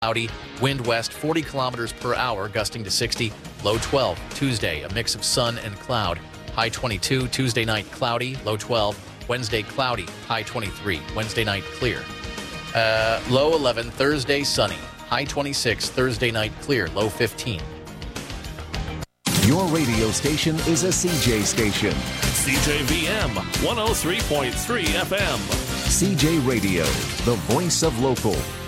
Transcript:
Cloudy, wind west 40 kilometers per hour, gusting to 60, low 12. Tuesday, a mix of sun and cloud, high 22. Tuesday night, cloudy, low 12. Wednesday, cloudy, high 23. Wednesday night, clear. Low 11. Thursday, sunny, high 26. Thursday night, clear, low 15. Your radio station is a CJ station. CJVM 103.3 FM. CJ Radio, the voice of local.